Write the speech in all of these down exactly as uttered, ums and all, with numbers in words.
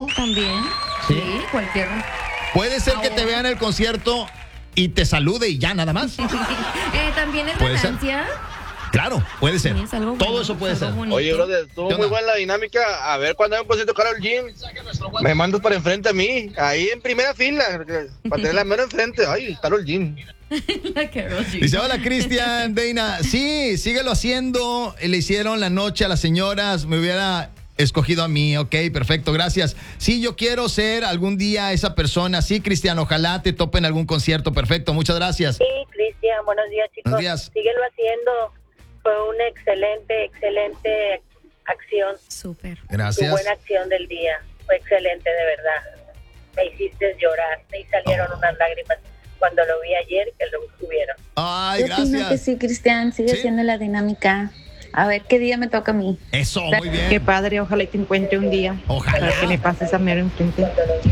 también. Sí. Sí, cualquier. Puede ser que Ahora. te vean en el concierto y te salude y ya, nada más. eh, también es Puede ser. ganancia. Claro, puede ser. Sí, es algo Todo bueno, eso puede es algo ser. bonito. Oye, brother, estuvo ¿Qué muy onda? buena la dinámica. A ver, cuando hay un concierto de Karol G, me mandas para enfrente a mí, ahí en primera fila, para tener la mano enfrente. Ay, Karol G. La Karol G. Dice, hola Cristian, Deina. Sí, síguelo haciendo. Le hicieron la noche a las señoras. Me hubiera escogido a mí. Ok, perfecto, gracias. Sí, yo quiero ser algún día esa persona. Sí, Cristian, ojalá te tope en algún concierto. Perfecto, muchas gracias. Sí, Cristian, buenos días, chicos. Buenos días. Síguelo haciendo. Fue una excelente, excelente acción. Súper. Tu Gracias. buena acción del día. Fue excelente, de verdad. Me hiciste llorar. Me salieron Oh. unas lágrimas cuando lo vi ayer, que lo tuvieron. Ay, Yo opino que gracias. sí, Cristian, sigue ¿Sí? siendo la dinámica. A ver qué día me toca a mí. Eso, muy Qué bien. padre, ojalá y te encuentre un día. Ojalá. Para que me pases a mero enfrente.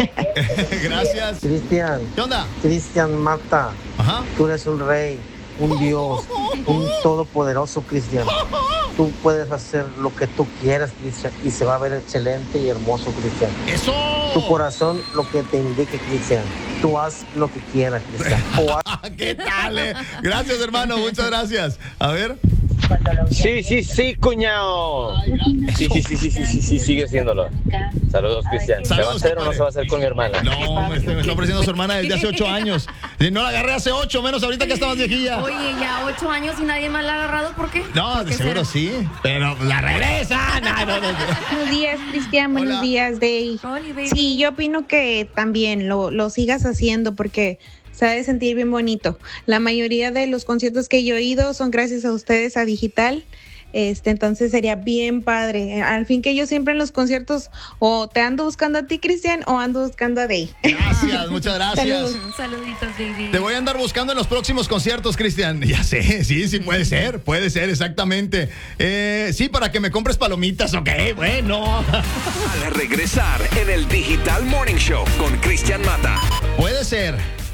Gracias. Cristian, ¿Qué onda? Cristian Mata, Ajá. tú eres un rey, un dios, un todopoderoso Cristian. Tú puedes hacer lo que tú quieras, Cristian, y se va a ver excelente y hermoso, Cristian. Eso. Tu corazón lo que te indique, Cristian. Tú haz lo que quieras, Cristian. O haz- ¿Qué tal? eh? Gracias, hermano. Muchas gracias. A ver. Cuando lo vi Sí, ayer, sí, sí, cuñado. Sí, sí, sí, sí, sí, sí, sí, sigue siéndolo. Saludos, Cristian. ¿Se va a Saludos, hacer o no compadre. se va a hacer con mi hermana? No, me está, me está ofreciendo su hermana desde hace ocho años. Si no la agarré hace ocho, menos ahorita que está más viejilla. Oye, ya ocho años y nadie más la ha agarrado, ¿por qué? No, ¿Por de qué seguro será? sí. Pero la regresa. No, no, no. Buenos días, Cristian. Buenos Hola. días, Day. Oli, baby. Sí, yo opino que también lo, lo sigas haciendo porque se ha de sentir bien bonito. La mayoría de los conciertos que yo he ido son gracias a ustedes a Digital. Este, entonces sería bien padre. Al fin que yo siempre en los conciertos o te ando buscando a ti, Cristian, o ando buscando a Day. Gracias, muchas gracias. Saludos. Saluditos, baby. Te voy a andar buscando en los próximos conciertos, Cristian. Ya sé, sí, sí, puede ser, puede ser, exactamente. Eh, sí, para que me compres palomitas, ok, bueno. Al regresar en el Digital Morning Show con Cristian Mata. Puede ser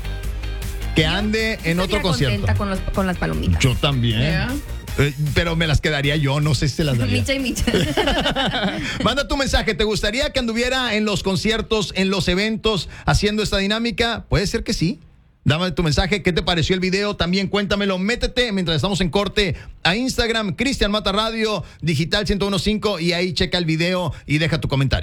que ande en otro Estaría concierto. contenta con, los, con las palomitas. Yo también. Yeah. Eh, pero me las quedaría yo, no sé si se las daría. Micha y micha. Manda tu mensaje. ¿Te gustaría que anduviera en los conciertos, en los eventos, haciendo esta dinámica? Puede ser que sí. Dame tu mensaje. ¿Qué te pareció el video? También cuéntamelo. Métete mientras estamos en corte a Instagram, Cristian Mata Radio, Digital ciento uno punto cinco, y ahí checa el video y deja tu comentario.